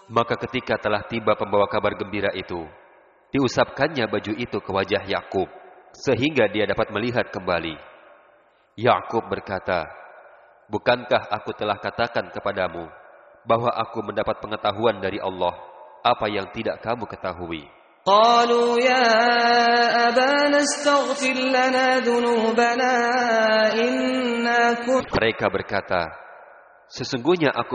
Maka ketika telah tiba pembawa kabar gembira itu, diusapkannya baju itu ke wajah Yakub, sehingga dia dapat melihat kembali. Yakub berkata, "Bukankah aku telah katakan kepadamu bahwa aku mendapat pengetahuan dari Allah apa yang tidak kamu ketahui?" قالوا يا أبانا استغفر لنا ذنوبنا إنا كنا. Mereka berkata, "Sesungguhnya aku